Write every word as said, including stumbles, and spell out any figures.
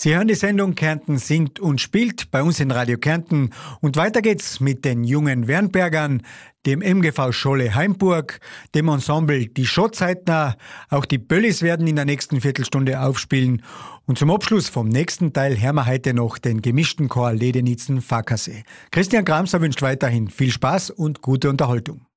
Sie hören die Sendung Kärnten singt und spielt bei uns in Radio Kärnten. Und weiter geht's mit den jungen Wernbergern, dem M G V Scholle Heimburg, dem Ensemble Die Schottzeitner. Auch die Böllis werden in der nächsten Viertelstunde aufspielen. Und zum Abschluss vom nächsten Teil hören wir heute noch den gemischten Chor Ledenitzen Fakasee. Christian Kramser wünscht weiterhin viel Spaß und gute Unterhaltung.